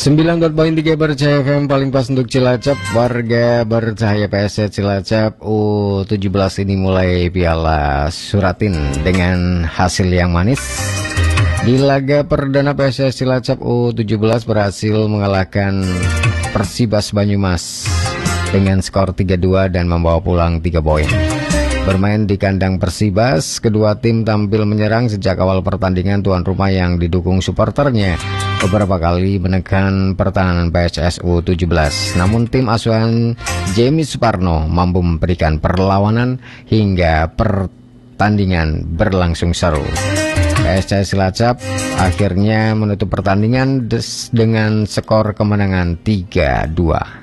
9.3 Bercahaya FM paling pas untuk Cilacap. Warga Bercahaya PSC Cilacap U17 ini mulai piala Suratin dengan hasil yang manis. Di laga perdana PSC Cilacap U17 berhasil mengalahkan Persibas Banyumas dengan skor 3-2 dan membawa pulang 3 poin. Bermain di kandang Persibas, kedua tim tampil menyerang sejak awal pertandingan. Tuan rumah yang didukung supporternya beberapa kali menekan pertahanan PSS U17. Namun tim asuhan Jamie Suparno mampu memberikan perlawanan hingga pertandingan berlangsung seru. PSC Cilacap akhirnya menutup pertandingan dengan skor kemenangan 3-2.